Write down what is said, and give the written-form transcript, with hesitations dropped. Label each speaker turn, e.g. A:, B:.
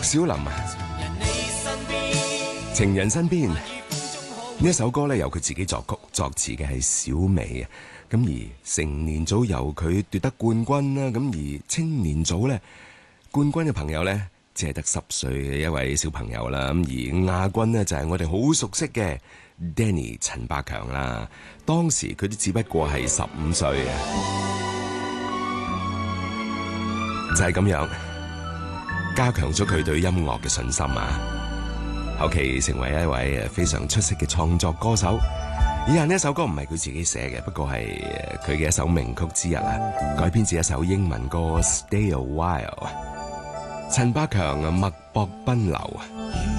A: 郭小霖啊，情人身邊呢一首歌咧，由佢自己作曲作詞嘅係小美啊。咁而成年組由佢奪得冠軍啦，咁而青年組咧冠軍嘅朋友咧只係得10歲嘅一位小朋友啦。咁而亞軍呢，就係我哋好熟悉嘅 Danny 陳百強啦。當時佢都只不過係15歲啊，就係咁樣加強咗佢對音樂嘅信心啊。後期成為一位非常出色嘅創作歌手。以下呢一首歌唔係佢自己寫嘅，不過係佢嘅一首名曲之一啊，改編自一首英文歌《Stay a While》。陳百強脈搏奔流。